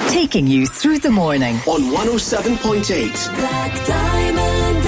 taking you through the morning on 107.8 Black Diamond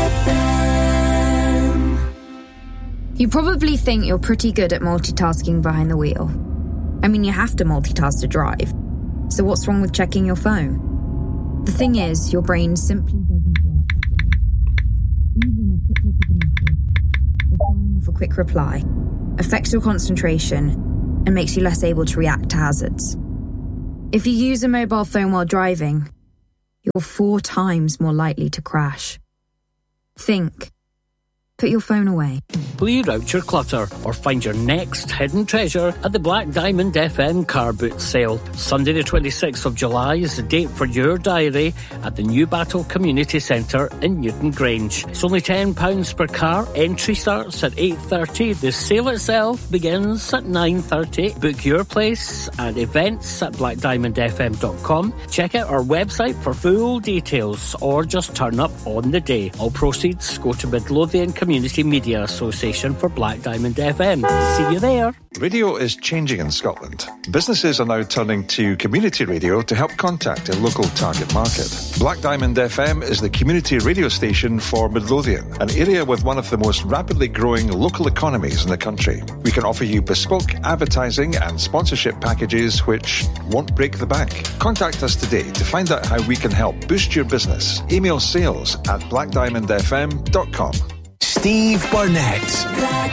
FM. You probably think you're pretty good at multitasking behind the wheel. I mean, you have to multitask to drive. So what's wrong with checking your phone? The thing is, your brain simply doesn't work that way. Even a quick look at the message, or firing off a quick reply, affects your concentration and makes you less able to react to hazards. If you use a mobile phone while driving, you're 4 times more likely to crash. Think. Put your phone away. Clear out your clutter or find your next hidden treasure at the Black Diamond FM car boot sale. Sunday the 26th of July is the date for your diary at the New Battle Community Centre in Newton Grange. It's only £10 per car. Entry starts at 8:30. The sale itself begins at 9:30. Book your place at events at blackdiamondfm.com. Check out our website for full details or just turn up on the day. All proceeds go to Midlothian Community Media Association for Black Diamond FM. See you there. Radio is changing in Scotland. Businesses are now turning to community radio to help contact a local target market. Black Diamond FM is the community radio station for Midlothian, an area with one of the most rapidly growing local economies in the country. We can offer you bespoke advertising and sponsorship packages which won't break the bank. Contact us today to find out how we can help boost your business. Email sales@blackdiamondfm.com. Steve Burnett.